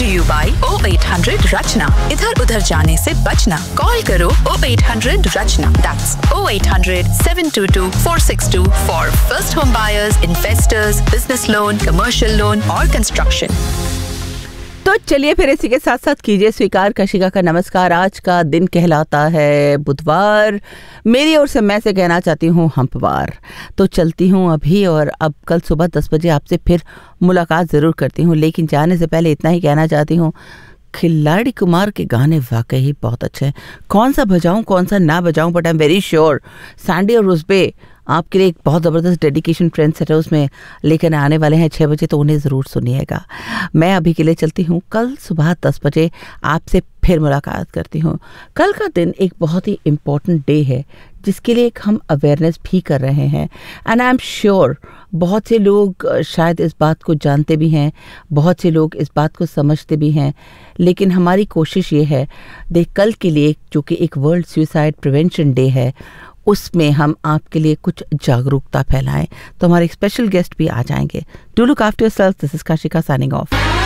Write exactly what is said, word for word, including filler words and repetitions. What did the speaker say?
You bye O eight hundred रचना। इधर उधर जाने से बचना। कॉल करो ओ eight hundred Rachna. That's O eight hundred seven to to four six to for first home buyers, investors, business loan, commercial loan और construction. तो चलिए फिर इसी के साथ साथ कीजिए स्वीकार कशिका का नमस्कार। आज का दिन कहलाता है बुधवार। मेरी ओर से मैं से कहना चाहती हूँ हम्पवार। तो चलती हूँ अभी और अब कल सुबह दस बजे आपसे फिर मुलाकात ज़रूर करती हूँ, लेकिन जाने से पहले इतना ही कहना चाहती हूँ, खिलाड़ी कुमार के गाने वाकई ही बहुत अच्छे हैं। कौन सा बजाऊं कौन सा ना बजाऊं, but I am very sure Sandy और रुस्बे आपके लिए एक बहुत ज़बरदस्त डेडिकेशन ट्रेंड सेट है उसमें लेकर आने वाले हैं छः बजे, तो उन्हें ज़रूर सुनिएगा। मैं अभी के लिए चलती हूँ, कल सुबह दस बजे आपसे फिर मुलाकात करती हूँ। कल का दिन एक बहुत ही इम्पोर्टेंट डे है जिसके लिए एक हम अवेयरनेस भी कर रहे हैं, एंड आई एम श्योर बहुत से लोग शायद इस बात को जानते भी हैं, बहुत से लोग इस बात को समझते भी हैं, लेकिन हमारी कोशिश ये है देख कल के लिए जो कि एक वर्ल्ड सुसाइड प्रिवेंशन डे है उसमें हम आपके लिए कुछ जागरूकता फैलाएं। तो हमारे स्पेशल गेस्ट भी आ जाएंगे। Do look after yourself. This is Kashika signing off.